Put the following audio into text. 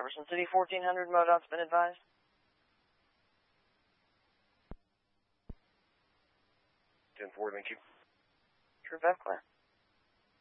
Jefferson City, 1400, MoDOT's been advised. Ten-4, thank you. True, Bev, clear.